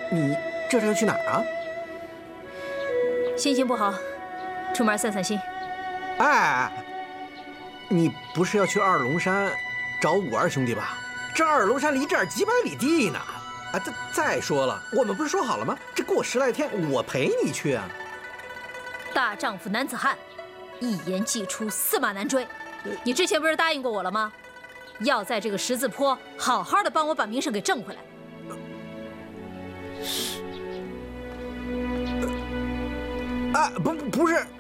你这是要去哪儿啊？ 心情不好，出门散散心。 哎，你不是要去二龙山找五二兄弟吧？这二龙山离这儿几百里地呢。啊，再说了，我们不是说好了吗？这过10来天我陪你去啊。 大丈夫男子汉，一言既出，驷马难追。你之前不是答应过我了吗？要在这个十字坡好好的帮我把名声给挣回来。 啊，不是，